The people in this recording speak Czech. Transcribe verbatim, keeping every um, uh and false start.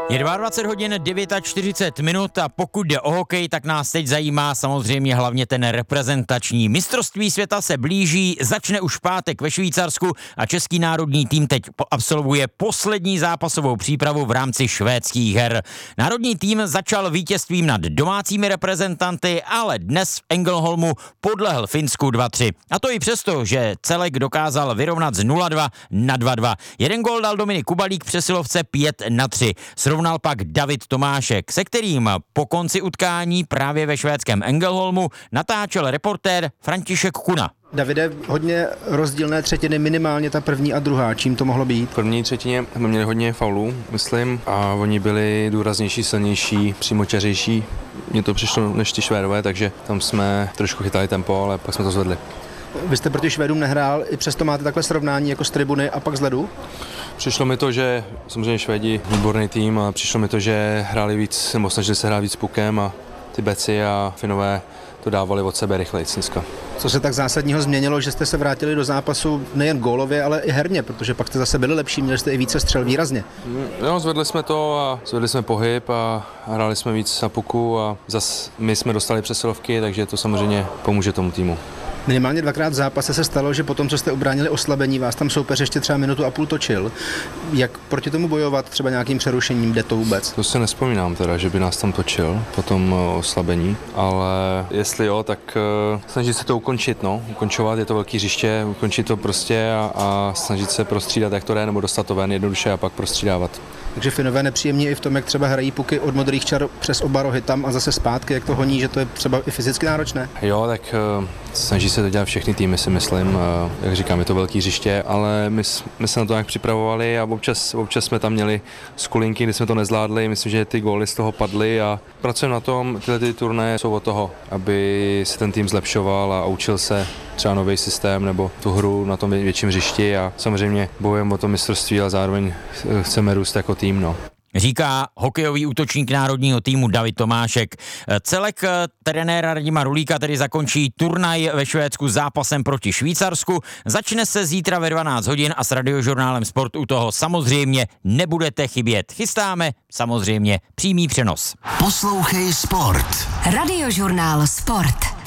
Je dvacet dva hodin čtyřicet devět minut a pokud jde o hokej, tak nás teď zajímá samozřejmě hlavně ten reprezentační. Mistrovství světa se blíží, začne už v pátek ve Švýcarsku a český národní tým teď absolvuje poslední zápasovou přípravu v rámci švédských her. Národní tým začal vítězstvím nad domácími reprezentanty, ale dnes v Ängelholmu podlehl Finsku dva tři. A to i přesto, že celek dokázal vyrovnat z nula dva na dva dva. Jeden gól dal Dominik Kubalík přesilovce pět na tři. Srovnal pak David Tomášek, se kterým po konci utkání právě ve švédském Ängelholmu natáčel reportér František Kuna. Davide, hodně rozdílné třetiny, minimálně ta první a druhá. Čím to mohlo být? V první třetině jsme měli hodně faulů, myslím, a oni byli důraznější, silnější, přímočařejší. Mně to přišlo než ty Švédové, takže tam jsme trošku chytali tempo, ale pak jsme to zvedli. Vy jste proti Švédům nehrál, i přesto máte takhle srovnání jako z tribuny a pak z ledu? Přišlo mi to, že samozřejmě Švédi výborný tým a přišlo mi to, že hráli víc, nebo snažili se hrát víc pukem a ty Beci a Finové to dávali od sebe rychleji dneska. Co se tak zásadního změnilo, že jste se vrátili do zápasu nejen gólově, ale i herně, protože pak jste zase byli lepší, měli jste i více střel výrazně. No, zvedli jsme to a zvedli jsme pohyb a hráli jsme víc na puku a zase my jsme dostali přesilovky, takže to samozřejmě pomůže tomu týmu. Minimálně dvakrát v zápase se stalo, že potom, co jste ubránili oslabení, vás tam soupeř ještě třeba minutu a půl točil. Jak proti tomu bojovat, třeba nějakým přerušením, jde to vůbec? To si nespomínám teda, že by nás tam točil po tom oslabení, ale jestli jo, tak uh, snažit se to ukončit, no, ukončovat, je to velký hřiště, ukončit to prostě a, a snažit se prostřídat, jak to jde, nebo dostat to ven jednoduše a pak prostřídávat. Takže Finové nepříjemně i v tom, jak třeba hrají puky od modrých čar přes oba rohy tam a zase zpátky, jak to honí, že to je třeba i fyzicky náročné? Jo, tak uh, snaží se to dělat všechny týmy, si myslím. Uh, jak říkám, je to velký hřiště, ale my, my se na to nějak připravovali a občas, občas jsme tam měli skulinky, kdy jsme to nezvládli. Myslím, že ty góly z toho padly a pracujeme na tom. Tyhle ty turnaje jsou od toho, aby se ten tým zlepšoval a učil se třeba nový systém nebo tu hru na tom větším hřišti a samozřejmě bojujeme o to mistrovství, ale zároveň chceme růst jako tým. No. Říká hokejový útočník národního týmu David Tomášek. Celek trenéra Radima Rulíka tedy zakončí turnaj ve Švédsku zápasem proti Švýcarsku. Začne se zítra ve dvanáct hodin a s Radiožurnálem Sport u toho samozřejmě nebudete chybět. Chystáme samozřejmě přímý přenos. Poslouchej Sport. Radiožurnál Sport.